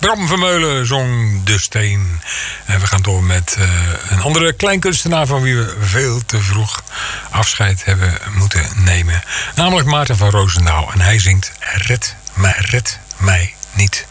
Bram Vermeulen zong De Steen. En we gaan door met een andere kleinkunstenaar van wie we veel te vroeg afscheid hebben moeten nemen. Namelijk Maarten van Roosendaal. En hij zingt Red mij niet.